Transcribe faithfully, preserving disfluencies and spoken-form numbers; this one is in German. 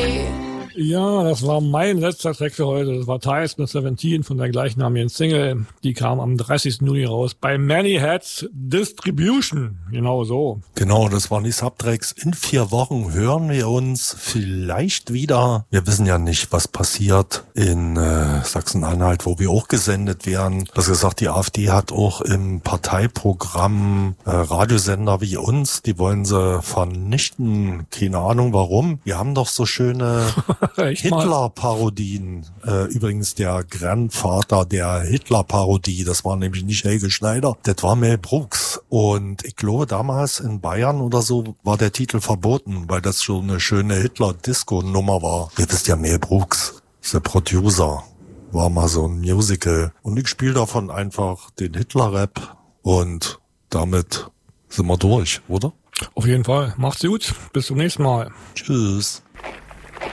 Ja, das war mein letzter Track für heute. Das war Ties mit Seventeen von der gleichnamigen Single. Die kam am dreißigsten Juni raus bei Many Hats Distribution. Genau so. Genau, das waren die Subtracks. In vier Wochen hören wir uns vielleicht wieder. Wir wissen ja nicht, was passiert in äh, Sachsen-Anhalt, wo wir auch gesendet werden. Das gesagt, die AfD hat auch im Parteiprogramm äh, Radiosender wie uns. Die wollen sie vernichten. Keine Ahnung warum. Wir haben doch so schöne Hitler-Parodien. Äh, übrigens der Grandvater der Hitler-Parodie, das war nämlich nicht Helge Schneider, das war Mel Brooks. Und ich glaube, damals in Bayern oder so war der Titel verboten, weil das schon eine schöne Hitler-Disco-Nummer war. Ihr wisst ja, Mel Brooks, der Producer, war mal so ein Musical. Und ich spiele davon einfach den Hitler-Rap und damit sind wir durch, oder? Auf jeden Fall. Macht's gut. Bis zum nächsten Mal. Tschüss.